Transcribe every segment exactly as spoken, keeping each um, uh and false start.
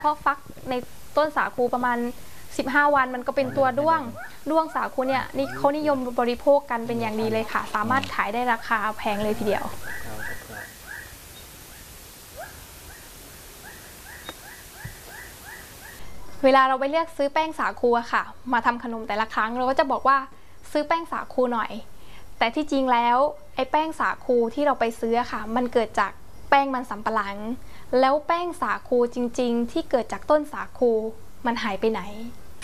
พอฟักในต้นสาคูประมาณสิบห้าวันมันก็เป็นตัวด้วงด้วงสาคูเนี่ยนี่เขานิยมบริโภคกันเป็นอย่างดีเลยค่ะสามารถขายได้ราคาแพงเลยทีเดียวเวลาเราไปเลือกซื้อแป้งสาคูอะค่ะมาทำขนมแต่ละครั้งเราก็จะบอกว่าซื้อแป้งสาคูหน่อยแต่ที่จริงแล้วไอ้แป้งสาคูที่เราไปซื้อค่ะมันเกิดจากแป้งมันสำปะหลังแล้วแป้งสาคูจริงๆที่เกิดจากต้นสาคูมันหายไปไหน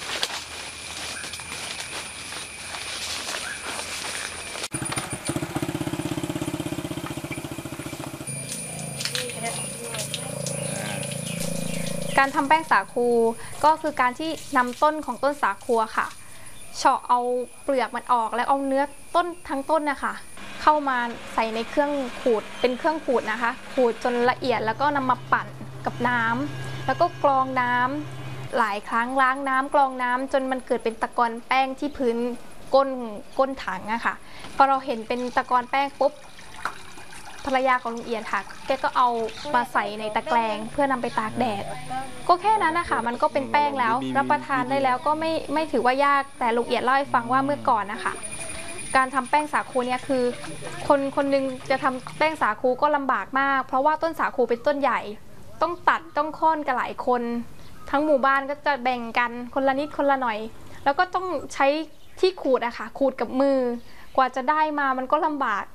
การทำแป้งสาคูก็คือการที่นำต้นของต้นสาคูค่ะเฉาะเอาเปลือกมันออกแล้วเอาเนื้อต้นทั้งต้นนะคะเข้ามาใส่ในเครื่องขูดเป็นเครื่องขูดนะคะขูดจนละเอียดแล้วก็นำมาปั่นกับน้ำแล้วก็กรองน้ำหลายครั้งล้างน้ำกรองน้ำจนมันเกิดเป็นตะกอนแป้งที่พื้นก้นก้นถังอะค่ะพอเราเห็นเป็นตะกอนแป้งปุ๊บภรรยาของลุงเอียดค่ะแกก็เอามาใส่ในตะแกรงเพื่อนำไปตากแดดก็แค่นั้นนะคะมันก็เป็นแป้งแล้วรับประทานได้แล้วก็ไม่ไม่ถือว่ายากแต่ลุงเอียดเล่าให้ฟังว่าเมื่อก่อนนะคะการทำแป้งสาคูเนี่ยคือคนคนนึงจะทำแป้งสาคูก็ลำบากมากเพราะว่าต้นสาคูเป็นต้นใหญ่ต้องตัดต้องค้อนกันหลายคนทั้งหมู่บ้านก็จะแบ่งกันคนละนิดคนละหน่อยแล้วก็ต้องใช้ที่ขูดอะค่ะขูดกับมือกว่าจะได้มามันก็ลำบาก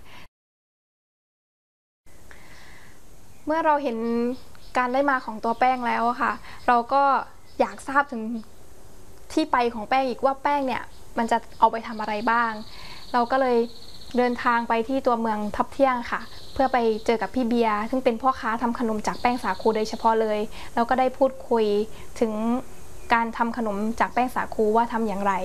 เมื่อเราเห็นการได้มาของตัวแป้งแล้วค่ะเราก็อยากทราบถึงที่ไปของแป้งอีกว่าแป้งเนี่ยมันจะเอาไปทำอะไรบ้างเราก็เลยเดินทางไปที่ตัวเมืองทับเที่ยงค่ะเพื่อไปเจอกับพี่เบียร์ซึ่งเป็นพ่อค้าทำขนมจากแป้งสาคูโดยเฉพาะเลยเราก็ได้พูดคุยถึงการทำขนมจากแป้งสาคูว่าทำอย่างไร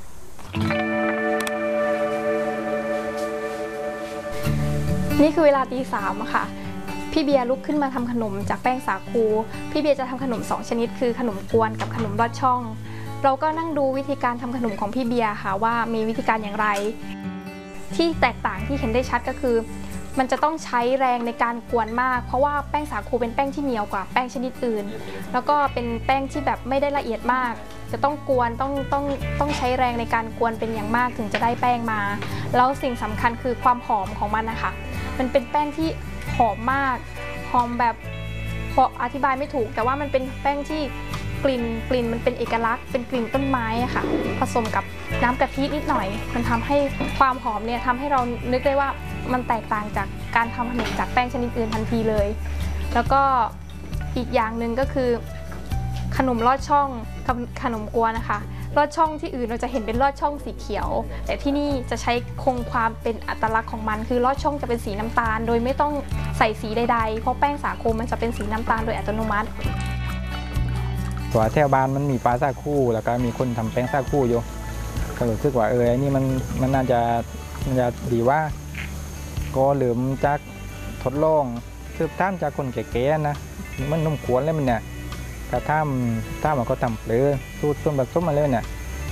นี่คือเวลาตีสามค่ะพี่เบียร์ลุกขึ้นมาทำขนมจากแป้งสาคูพี่เบียร์จะทำขนมสองชนิดคือขนมกวนกับขนมลอดช่องเราก็นั่งดูวิธีการทำขนมของพี่เบียร์ค่ะว่ามีวิธีการอย่างไรที่แตกต่างที่เห็นได้ชัดก็คือมันจะต้องใช้แรงในการกวนมากเพราะว่าแป้งสาคูเป็นแป้งที่เหนียวกว่าแป้งชนิดอื่นแล้วก็เป็นแป้งที่แบบไม่ได้ละเอียดมากจะต้องกวนต้องต้องต้องใช้แรงในการกวนเป็นอย่างมากถึงจะได้แป้งมาแล้วสิ่งสำคัญคือความหอมของมันนะคะมันเป็นแป้งที่หอมมากหอมแบบพออธิบายไม่ถูกแต่ว่ามันเป็นแป้งที่กลิ่นกลิ่นมันเป็นเอกลักษณ์เป็นกลิ่นต้นไม้อะค่ะผสมกับน้ำกะทินิดหน่อยมันทำให้ความหอมเนี่ยทำให้เรานึกได้ว่ามันแตกต่างจากการทำขนมจากแป้งชนิดอื่นทันทีเลยแล้วก็อีกอย่างหนึ่งก็คือขนมลอดช่องกับขนมกวนนะคะลอดช่องที่อื่นเราจะเห็นเป็นลอดช่องสีเขียวแต่ที่นี่จะใช้คงความเป็นอัตลักษณ์ของมันคือลอดช่องจะเป็นสีน้ำตาลโดยไม่ต้องใส่สีใดๆเพราะแป้งสาคูมันจะเป็นสีน้ำตาลโดยอัตโนมัติตัวแถวบ้านมันมีปลาสาคูแล้วก็มีคนทำแป้งสาคูอยู่ก็รู้สึกว่าเออไอ้นี่มันมันน่าจะมันจะดีว่าก็เริ่มจากทดลองสืบท่ามจากคนแก่ๆนะมันนุ่มขวนแล้วมันเนี่ยกระท่ามท่ามันก็ทำเปลือสูตรส่วนผสมมาเลยเนี่ย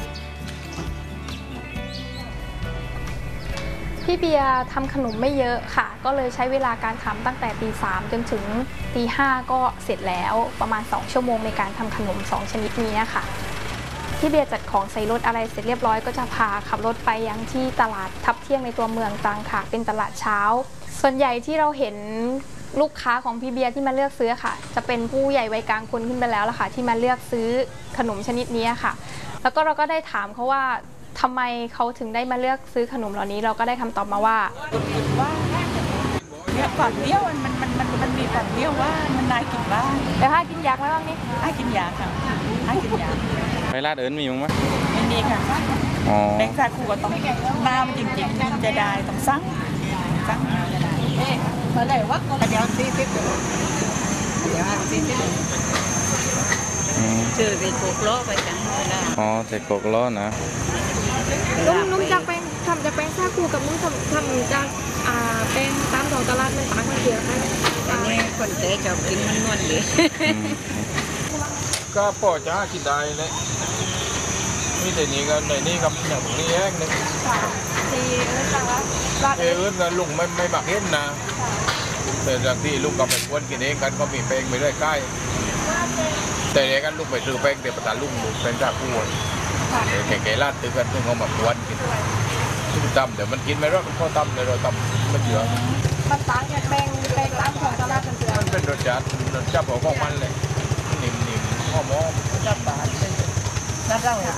พี่เบียร์ทำขนมไม่เยอะค่ะก็เลยใช้เวลาการทำตั้งแต่ตีสามจนถึงตีห้าก็เสร็จแล้วประมาณสองชั่วโมงในการทำขนมสองชนิดนี้ค่ะพี่เบียร์จัดของใส่รถอะไรเสร็จเรียบร้อยก็จะพาขับรถไปยังที่ตลาดทับเที่ยงในตัวเมืองตรังค่ะเป็นตลาดเช้าส่วนใหญ่ที่เราเห็นลูกค้าของพี่เบียร์ที่มาเลือกซื้อค่ะจะเป็นผู้ใหญ่วัยกลางคนขึ้นไปแล้วล่ะค่ะที่มาเลือกซื้อขนมชนิดนี้ค่ะแล้วก็เราก็ได้ถามเขาว่าทำไมเขาถึงได้มาเลือกซื้อขนมเหล่านี้เราก็ได้คำตอบมาว่าว่าเนี่ยก่อนเนี้ยมันมันมันมันมีก่อนเนี้ยว่ามันนายกินบ้างแต่ถ้ากินยากไหมบ้างนี่ให้กินยาค่ะให้กินยาไปร้านอื่นมีมั้งไหมไม่มีค่ะแบงค์สาคูก็ต้องน้ำจริงๆจะได้ต้องสั่งสั่งจะได้เอ๊ะเมื่อไหร่ว่าเดี๋ยวซีซิเดี๋ยวซีซิเจอไปโกกล้อไปจังเลยนะอ๋อเจ็ดโกกล้อนะนุ่มนุ่มจากแป้งทำจากแป้งสาคูกับนุ่มทำทำจากแป้งตามท้องตลาดมันต่างกันเยอะไหมอันนี้คนเตะจะกินมันนวลดีก็พอจะกินได้เลยมีแต่นี้ก็ในนี้กับอย่างนี้เองนึงที่เอิ้นจังว่าเอิ้นกันลุงไม่ไม่บักเห็นนะแต่จากที่ลุงกับเป็นคนกินเองกันก็มีเพลงไปเรื่อยใกล้แต่เด็กกันลูกไปซื้อแป้งเดี๋ยวประธานลุงดูแป้งตาคู่แก่แก่ลาดตื้อกันซึ่งเขามาควนกินซึ่งตำเดี๋ยวมันกินไม่รอดมันเข้าตำเดี๋ยวเราตำมันเยอะมันต่างจากแป้งแป้งตามของตลาดกันเสือมันเป็นรสชาติรสชาติของมันเลยนิ่มๆหอมๆจับบาทนั่นเราเนี่ย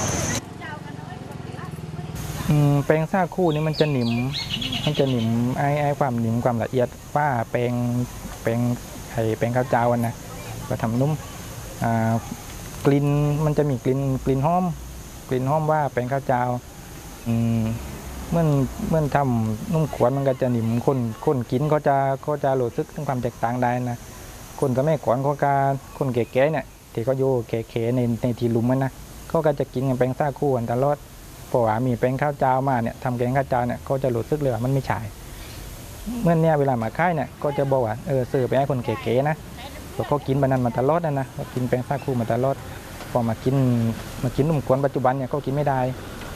อืมแปลงซากคู่นี่มันจะหนิมมันจะหนิมไอ้ไอ้ความหนิมความละเอียดว่าแปลงแปลงไอ้แปลงข้าวเจ้าวันนะก็ทำนุ่มอ่ากลิ่นมันจะมีกลิ่นกลิ่นหอมกลิ่นหอมว่าแปลงข้าวเจ้าอืมเมื่อเมื่อทำนุ่มขวนมันก็จะหนิมคนคนกินก็จะก็จะรู้สึกถึงความแตกต่างได้นะคนสมัยก่อนเขาก็คนแก่ๆเนี่ยที่เขาอยู่แก่ๆในในที่ลุมมันนะเขาก็จะกินกันแปลงซากคู่กันตลอดเพราะว่ามีแป้งข้าวเจ้ามาเนี่ยทำแกงข้าวเจ้าเนี่ยก็จะรู้สึกเลยว่ามันไม่ใช่เมื่อเนี่ยเวลามาค่ายเนี่ยก็จะบอกว่าเออซื้อไปให้คนเก๋ๆนะเพราะเขากินบานั้นมาตลอดนะนะเขากินแป้งซาคูมาตลอดพอมากินมากินนุ่มกวนปัจจุบันเนี่ยเขากินไม่ได้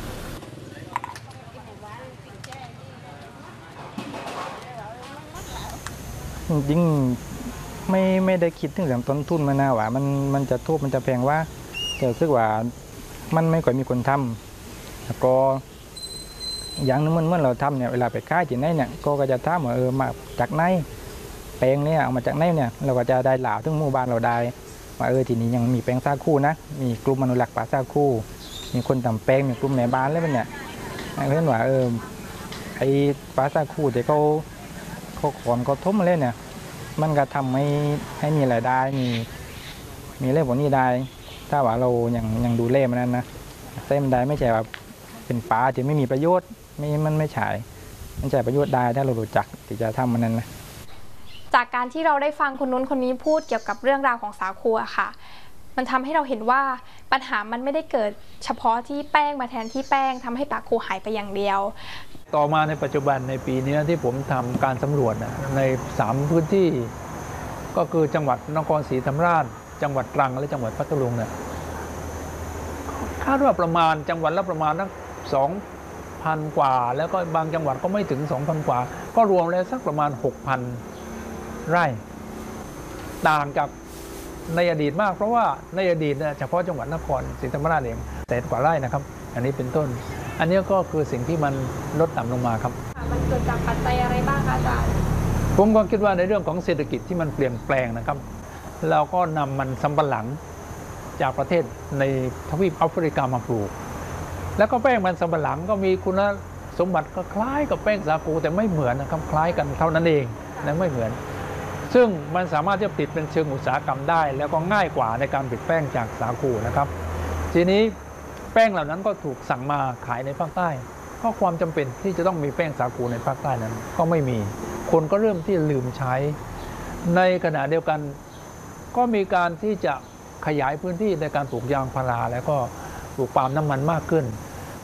จริงๆไม่ไม่ได้คิดถึงเรื่องต้นทุนมานะว่ามันมันจะทุบมันจะแพงว่าแต่รู้สึกว่ามันไม่ค่อยมีคนทำแล้วก็อย่างนึงเมื่อเราทำเนี่ยเวลาไปค่ายที่ไหนเนี่ยก็จะถามว่าเออมาจากไหนแปลงเนี่ยเอามาจากไหนเนี่ยเราก็จะได้หล่าถึงหมู่บ้านเราได้ว่าเออที่นี้ยังมีแปลงซาคูนะมีกลุ่มอนุรักษ์ป่าซาคูมีคนทำแปลงมีกลุ่มในบ้านแล้วเนี่ยเห็นว่าเออไอ้ป่าซาคูที่เขาเขาขอนเขาทุ่มเลยเนี่ยมันก็ทำให้ให้มีรายได้มีมีเรื่องพวกนี้ได้ถ้าว่าเรายังยังดูเล่มันนั้นนะเส้นได้ไม่ใช่ว่าเป็นปลาที่ไม่มีประโยชน์ไม่มันไม่ใช่มันใช่ประโยชน์ได้ถ้าเรารู้จักที่จะทำมันนั้นนะจากการที่เราได้ฟังคนนู้นคนนี้พูดเกี่ยวกับเรื่องราวของสาคูอะค่ะมันทำให้เราเห็นว่าปัญหามันไม่ได้เกิดเฉพาะที่แป้งมาแทนที่แป้งทำให้สาคูหายไปอย่างเดียวต่อมาในปัจจุบันในปีนี้ที่ผมทำการสำรวจในสามพื้นที่ก็คือจังหวัดนครศรีธรรมราชจังหวัดตรังและจังหวัดพัทลุงเนี่ยคาดว่าประมาณจังหวัดละประมาณนักสองพันกว่าแล้วก็บางจังหวัดก็ไม่ถึง สองพัน กว่าก็รวมแล้วสักประมาณ หกพัน ไร่ต่างจากในอดีตมากเพราะว่าในอดีตเนี่ยเฉพาะจังหวัดนครศรีธรรมราชเองแสนกว่าไร่นะครับอันนี้เป็นต้นอันนี้ก็คือสิ่งที่มันลดต่ำลงมาครับมันเกิดจากปัจจัยอะไรบ้างคะอาจารย์ผมก็คิดว่าในเรื่องของเศรษฐกิจที่มันเปลี่ยนแปลงนะครับเราก็นำมันสำปะหลังจากประเทศในทวีปแอฟริกามาปลูกแล้วก็แป้งมันสำปะหลังก็มีคุณสมบัติก็คล้ายกับแป้งสาคูแต่ไม่เหมือนนะครับคล้ายกันเท่านั้นเองนะไม่เหมือนซึ่งมันสามารถที่จะผลิตเป็นเชิงอุตสาหกรรมได้แล้วก็ง่ายกว่าในการผลิตแป้งจากสาคูนะครับทีนี้แป้งเหล่านั้นก็ถูกสั่งมาขายในภาคใต้เพราะความจำเป็นที่จะต้องมีแป้งสาคูในภาคใต้นั้นก็ไม่มีคนก็เริ่มที่ลืมใช้ในขณะเดียวกันก็มีการที่จะขยายพื้นที่ในการปลูกยางพาราแล้วก็ปลูกปาล์มน้ำมันมากขึ้น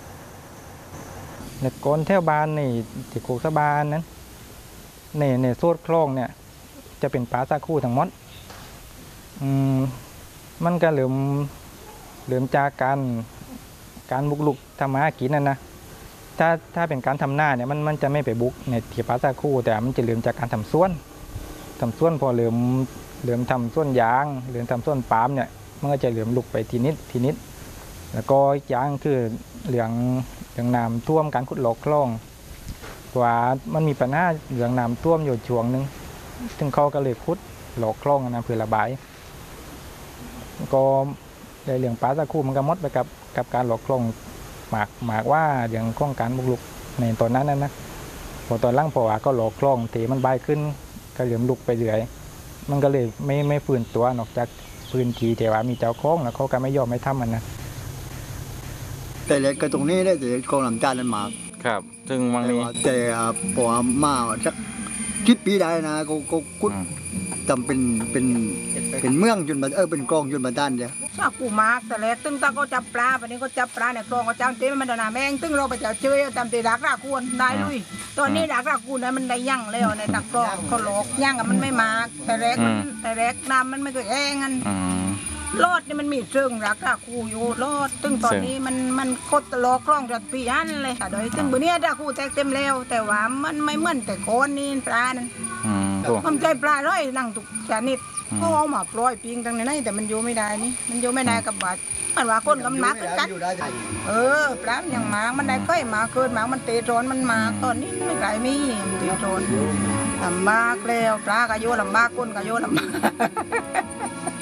ในก้นแถวบ้านในที่โคกสะบานนั้นในในโซดคลองเนี่ยจะเป็นปลาซาคูทั้งหมดอืมมันก็เหลื่อมเหลื่อมจากการการบุกลุกทำมาหากินนั่นนะถ้าถ้าเป็นการทำหน้าเนี่ยมันมันจะไม่ไปบุกในที่ปลาซาคูแต่มันจะเหลื่อมจากการทำสวนทำสวนพอเหลื่อมเหลื่อมทำสวนยางเหลื่อมทำสวนปาล์มเนี่ยมันก็จะเหลื่อมลุกไปทีนิดทีนิดแล้วก็ยางคือเหลืองเหลืองน้ำท่วมการขุดหลอกคลองว่ามันมีปัญหาเหลืองน้ำท่วมอยู่ช่วงนึงถึงเขาก็เลยขุดหลอกคลองนะเพื่อระบายก็ในเรื่องปลาซาคูมันก็มดไปกับกับการหลอกคลองหมากหมากว่าเรื่องของการบุกรุกในตอนนั้นนั่นนะพอตอนล่างพอว่าก็หลอกคลองเทมันใบขึ้นก็เหลื่อมลุกไปเรื่อยมันก็เลยไม่ไม่ฟื้นตัวนอกจากพื้นที่แต่ว่ามีเจ้าของแล้วเขาก็ไม่ยอมไม่ทำมันนะแต่เล็กก็ตรงนี้ได้แต่กองลำจานนั้นมาครับซึ่งบางนี้แต่พอมาสักคิดปีได้นะก็ก็กุดจำเป็นเป็นเป็นเมืองจนมาเออเป็นกองจนมาด้านเดียวซาคูมากแต่เล็กตึ้งตาก็จับปลาวันนี้ก็จับปลาเนี่ยกองก็จังเต็มมันนาแมงตึ้งเราไปจะเชื่อจำตีรักราคูนได้ลุยตอนนี้รักราคูนนั้นมันได้ยั่งแล้วในตักกรองเขาหลอกยั่งอ่ะมันไม่มากแต่เล็กแต่เล็กน้ำมันไม่เคยแห้งกันรอดนี่มันมีเชิงรักราคูอยู่รอดตึ้งตอนนี้มันมันกดหลอกกล้องจัดปีอันเลยค่ะโดยตึ้งบุญเนี้ยราคูแตกเต็มแล้วแต่ว่ามันไม่เหมือนแต่โคนนี่ปลานั้นมันใจปลาร้อยนั่งตุกชนิดเขาเอามาปล่อยปิงทางไหนแต่มันอยู่ไม่ได้นี่มันอยู่ไม่ได้กับบาดมันว่าคนกำนักกัน เออปลาอย่างหมากมันได้เคยหมาเกินหมากมันเตะโจนมันหมากตอนนี้ไม่ไกลมีเตะโจนลำบากแล้วปลาก็โยลำบากก้นก็โยลำบาก